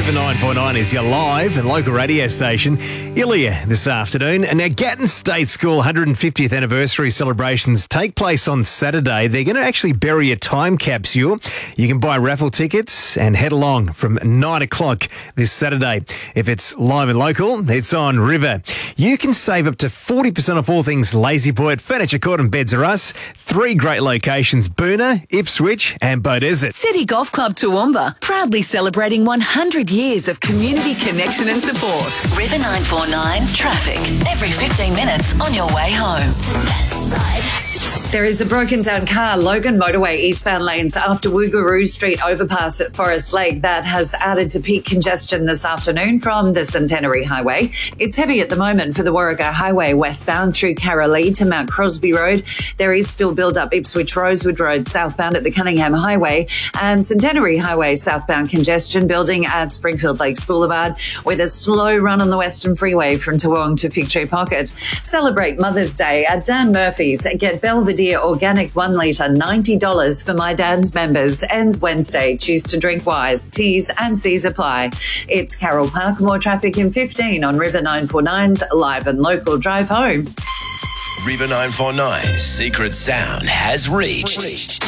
River 949 is your live and local radio station. Ilya this afternoon. And now Gatton State School 150th anniversary celebrations take place on Saturday. They're going to actually bury a time capsule. You can buy raffle tickets and head along from 9 o'clock this Saturday. If it's live and local, it's on River. You can save up to 40% off all things Lazy Boy at Furniture Court and Beds R Us. 3 great locations, Boonah, Ipswich and Beaudesert. City Golf Club Toowoomba, proudly celebrating 100 years of community connection and support. River 949 traffic every 15 minutes on your way home. There is a broken down car, Logan Motorway eastbound lanes after Woogaroo Street overpass at Forest Lake. That has added to peak congestion this afternoon from the Centenary Highway. It's heavy at the moment for the Warrego Highway westbound through Carralee to Mount Crosby Road. There is still build-up Ipswich Rosewood Road southbound at the Cunningham Highway and Centenary Highway southbound congestion building at Springfield Lakes Boulevard with a slow run on the Western Freeway from Toowong to Fig Tree Pocket. Celebrate Mother's Day at Dan Murphy's. Get Belvedere Organic 1 litre, $90 for My Dad's members. Ends Wednesday. Choose to drink wise. T's and C's apply. It's Carol Park. More traffic in 15 on River 949's live and local drive home. River 949's secret sound has reached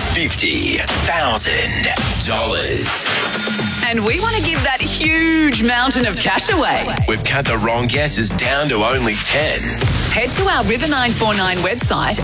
$50,000. And we want to give that huge mountain of cash away. We've cut the wrong guesses down to only 10. Head to our River 949 website